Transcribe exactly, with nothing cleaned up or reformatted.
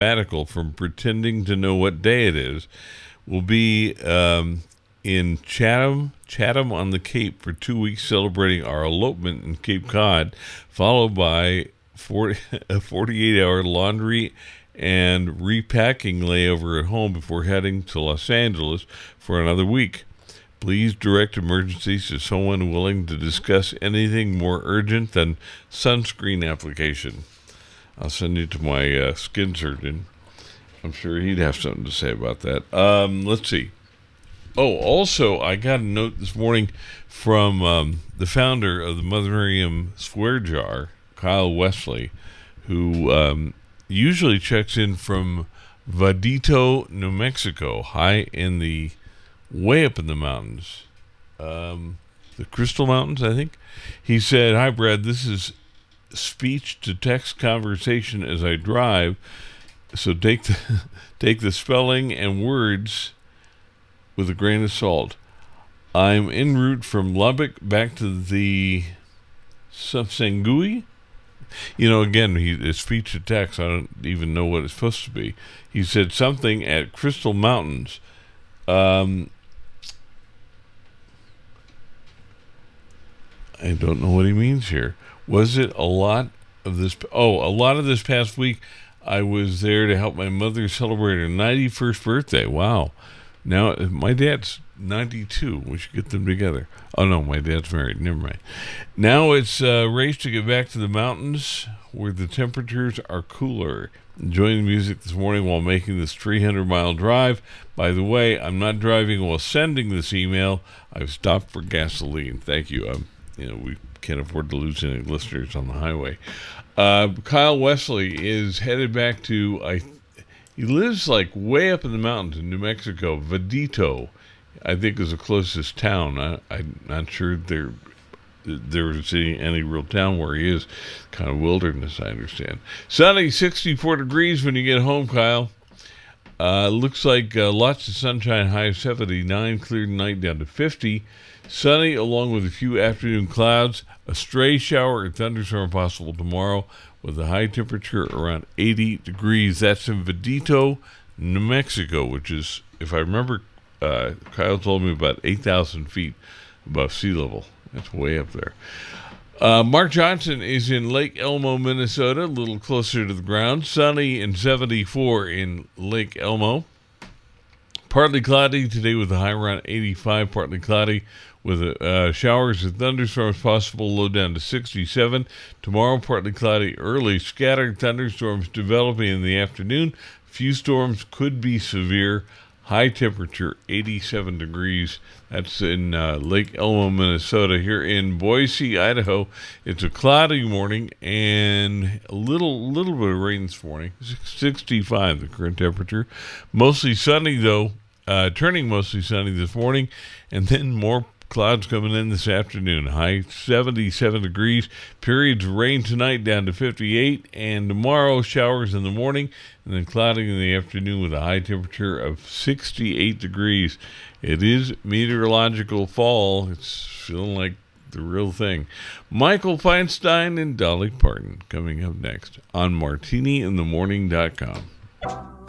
sabbatical from pretending to know what day it is. We'll be um, in Chatham, Chatham on the Cape for two weeks celebrating our elopement in Cape Cod, followed by forty, a forty-eight hour laundry and repacking layover at home before heading to Los Angeles for another week. Please direct emergencies to someone willing to discuss anything more urgent than sunscreen application. I'll send you to my uh, skin surgeon. I'm sure he'd have something to say about that. Um, let's see. Oh, also, I got a note this morning from um, the founder of the Mother Miriam Swear Jar, Kyle Wesley, who um, usually checks in from Vadito, New Mexico, high in the, way up in the mountains. Um, the Crystal Mountains, I think. He said, "Hi, Brad, this is speech-to-text conversation as I drive, so take the, take the spelling and words with a grain of salt. I'm en route from Lubbock back to the Sangui." You know, again, he, it's speech to text. I don't even know what it's supposed to be. He said something at Crystal Mountains. Um, I don't know what he means here. Was it a lot of this? Oh, a lot of this past week, I was there to help my mother celebrate her ninety-first birthday. Wow. Now, my dad's ninety-two. We should get them together. Oh, no, my dad's married. Never mind. Now it's a race to get back to the mountains where the temperatures are cooler. Enjoying the music this morning while making this three hundred mile drive. By the way, I'm not driving while sending this email. I've stopped for gasoline. Thank you. Um, you know, we can't afford to lose any listeners on the highway. Uh, Kyle Wesley is headed back to, I he lives like way up in the mountains in New Mexico. Vadito, I think, is the closest town. I, I'm not sure there there's any, any real town where he is. Kind of wilderness, I understand. Sunny, sixty-four degrees when you get home, Kyle. Uh, looks like uh, lots of sunshine, high of seventy-nine, clear tonight down to fifty. Sunny, along with a few afternoon clouds. A stray shower or thunderstorm possible tomorrow with a high temperature around eighty degrees. That's in Vadito, New Mexico, which is, if I remember, uh, Kyle told me about eight thousand feet above sea level. That's way up there. Uh, Mark Johnson is in Lake Elmo, Minnesota, a little closer to the ground. Sunny and seventy-four in Lake Elmo. Partly cloudy today with a high around eighty-five. Partly cloudy with uh, showers and thunderstorms possible, low down to sixty-seven. Tomorrow, partly cloudy early. Scattered thunderstorms developing in the afternoon. Few storms could be severe. High temperature, eighty-seven degrees. That's in uh, Lake Elmo, Minnesota. Here in Boise, Idaho, it's a cloudy morning and a little little bit of rain this morning. sixty-five, the current temperature. Mostly sunny, though. Uh, turning mostly sunny this morning, and then more clouds coming in this afternoon. High seventy-seven degrees. Periods of rain tonight down to fifty-eight, and tomorrow showers in the morning, and then clouding in the afternoon with a high temperature of sixty-eight degrees. It is meteorological fall. It's feeling like the real thing. Michael Feinstein and Dolly Parton coming up next on martini in the morning dot com.